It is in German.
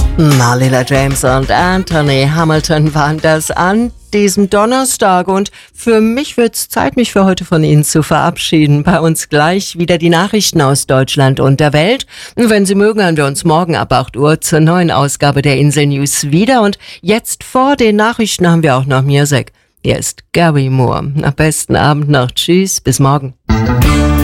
Lila James und Anthony Hamilton waren das an diesem Donnerstag und für mich wird's Zeit, mich für heute von Ihnen zu verabschieden. Bei uns gleich wieder die Nachrichten aus Deutschland und der Welt. Wenn Sie mögen, hören wir uns morgen ab 8 Uhr zur neuen Ausgabe der Insel News wieder und jetzt vor den Nachrichten haben wir auch noch Music. Hier ist Gary Moore. Am besten Abend noch. Tschüss, bis morgen.